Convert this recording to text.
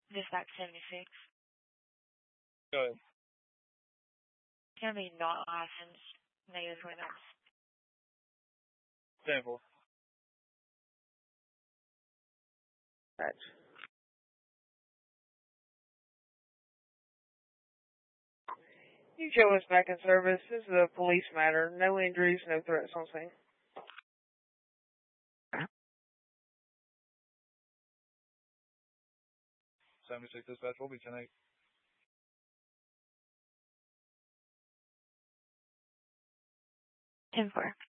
Dispatch 76. Go ahead. It's going to be not licensed. Negative 29. Stand for. Dispatch. You show us back in service. This is a police matter. No injuries, no threats on scene. 76 dispatch will be 10-8. 10-4.